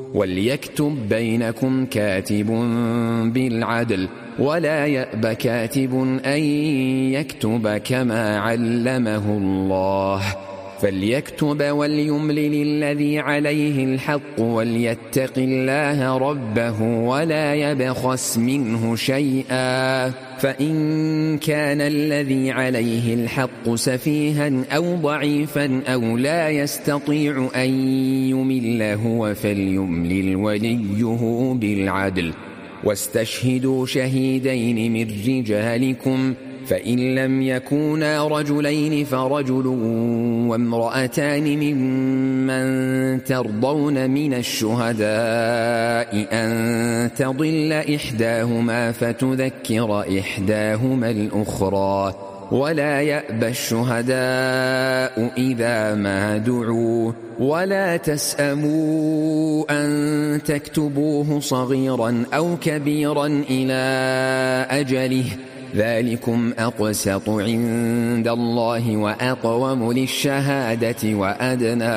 وليكتب بينكم كاتب بالعدل ولا يأب كاتب أن يكتب كما علمه الله فليكتب وليملل الذي عليه الحق وليتق الله ربه ولا يبخس منه شيئا فإن كان الذي عليه الحق سفيها أو ضعيفا أو لا يستطيع أن يمل هو فليملل وليه بالعدل واستشهدوا شهيدين من رجالكم فإن لم يكونا رجلين فرجل وامرأتان ممن ترضون من الشهداء أن تضل إحداهما فتذكر إحداهما الأخرى ولا يأبى الشهداء إذا ما دعوا ولا تسأموا أن تكتبوه صغيرا أو كبيرا إلى أجله ذلكم أقسط عند الله وأقوم للشهادة وأدنى